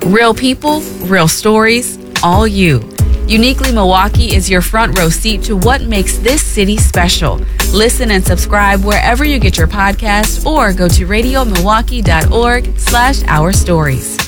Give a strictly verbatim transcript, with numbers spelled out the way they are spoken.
Real people, real stories, all you. Uniquely Milwaukee is your front row seat to what makes this city special. Listen and subscribe wherever you get your podcasts or go to radio milwaukee dot org slash our stories.